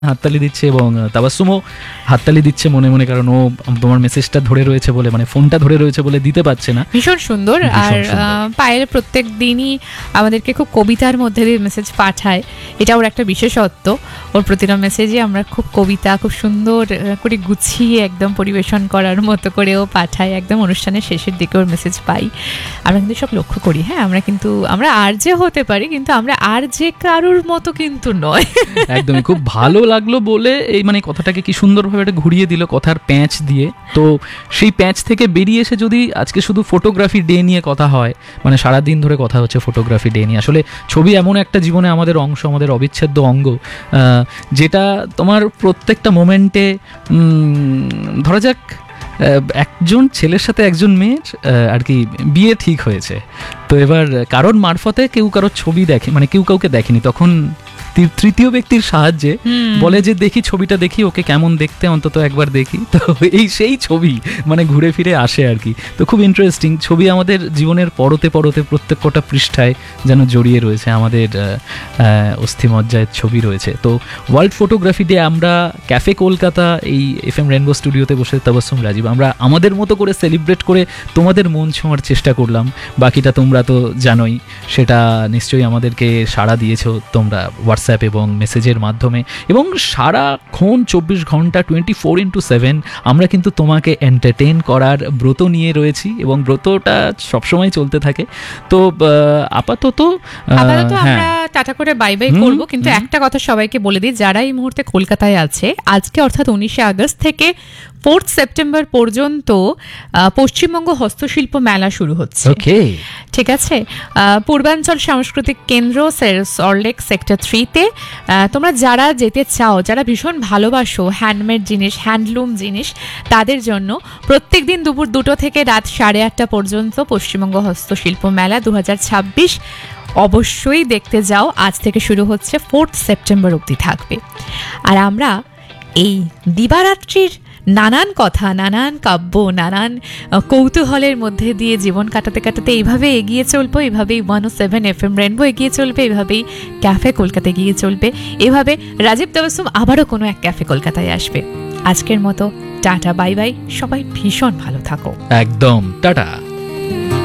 হাততালি দিচ্ছে এবং তাবাসসুমও হাততালি দিচ্ছে মনে মনে, কারণ ও তোমার মেসেজটা ধরে রয়েছে বলে, মানে ফোনটা ধরে রয়েছে বলে দিতে পারছে না। ভীষণ সুন্দর। আর পায়েল প্রত্যেক দিনই আমাদেরকে খুব কবিতার মধ্যে দিয়ে মেসেজ পাঠায়, এটা ওর একটা বিশেষত্ব। ওর প্রতিটা মেসেজে আমরা খুব কবিতা খুব সুন্দর করে গুছিয়ে একদম পরিবেশন করার মতো করে ও পাঠায়। একদম অনুষ্ঠানের শেষের দিকে ওর মেসেজ পাই, আমরা কিন্তু সব লক্ষ্য করি। হ্যাঁ, আমরা আর যে হতে পারি, কিন্তু আমরা আর যে কারোর মতো কিন্তু নয়। একদমই খুব ভালো লাগলো বলে এই মানে কথাটাকে কি সুন্দরভাবে এটা ঘুরিয়ে দিল কথার প্যাঁচ দিয়ে। তো সেই প্যাঁচ থেকে বেরিয়ে এসে যদি আজকে শুধু ফটোগ্রাফি ডে নিয়ে কথা হয়, মানে সারাদিন ধরে কথা হচ্ছে ফটোগ্রাফি ডে নিয়ে। আসলে ছবি এমন একটা জীবনে আমাদের অংশ, আমাদের অবিচ্ছেদ্য অঙ্গ, যেটা তোমার প্রত্যেকটা মোমেন্টে, ধরা যাক একজন ছেলের সাথে একজন মেয়ের আর কি বিয়ে ঠিক হয়েছে, তো এবার কারোর মারফতে কেউ কারোর ছবি দেখে, মানে কেউ কাউকে দেখেনি, তখন তৃতীয় ব্যক্তির সাহায্যে বলে যে দেখি ছবিটা দেখি, ওকে কেমন দেখতে অন্তত একবার দেখি। তো এই সেই ছবি মানে ঘুরে ফিরে আসে আর কি। তো খুব ইন্টারেস্টিং, ছবি আমাদের জীবনের পরতে পরতে প্রত্যেকটা পৃষ্ঠায় যেন জড়িয়ে রয়েছে, আমাদের অস্থিমজ্জায় ছবি রয়েছে। তো ওয়ার্ল্ড ফটোগ্রাফি ডে আমরা ক্যাফে কলকাতা এই FM রেনবো স্টুডিওতে বসে তাবাসসুম, রাজীব, আমরা আমাদের মতো করে সেলিব্রেট করে তোমাদের মন ছোঁয়ার চেষ্টা করলাম। বাকিটা তোমরা তো জানোই, সেটা নিশ্চয়ই আমাদেরকে সাড়া দিয়েছো তোমরা হোয়াটসঅ্যাপ এবং মেসেজের মাধ্যমে, এবং সারাক্ষণ 24 ঘন্টা 24x7 আমরা কিন্তু তোমাকে এন্টারটেইন করার ব্রত নিয়ে রয়েছি, এবং ব্রতটা সবসময় চলতে থাকে। তো আপাতত আমরা টাটা করে বাই বাই করবো, কিন্তু একটা কথা সবাইকে বলে দিই, যারা এই মুহূর্তে কলকাতায় আছে, আজকে অর্থাৎ 19 আগস্ট থেকে 4 সেপ্টেম্বর পর্যন্ত পশ্চিমবঙ্গ হস্তশিল্প মেলা শুরু হচ্ছে। ঠিক আছে, পূর্বাঞ্চল সাংস্কৃতিক কেন্দ্র, সল্টলেক সেক্টর 3-তে। তোমরা যারা যেতে চাও, যারা ভীষণ ভালোবাসো হ্যান্ডমেড জিনিস, হ্যান্ডলুম জিনিস, তাদের জন্য প্রত্যেক দিন দুপুর 2টো থেকে রাত 8:30 পর্যন্ত পশ্চিমবঙ্গ হস্তশিল্প মেলা 2026 অবশ্যই দেখতে যাও। আজ থেকে শুরু হচ্ছে, 4 সেপ্টেম্বর অবধি থাকবে। আর আমরা এই দিবারাত্রির নানান কথা, নানান কাব্য, নানান কৌতূহলের মধ্যে দিয়ে জীবন কাটাতে কাটাতে এইভাবে এগিয়ে চলবো, এভাবেই 107 FM রেনবো এগিয়ে চলবে, এভাবেই ক্যাফে কলকাতা এগিয়ে চলবে, এভাবে রাজীব তাবাসসুম আবারও কোনো এক ক্যাফে কলকাতায় আসবে। আজকের মতো টাটা বাই বাই, সবাই ভীষণ ভালো থাকো। একদম টাটা।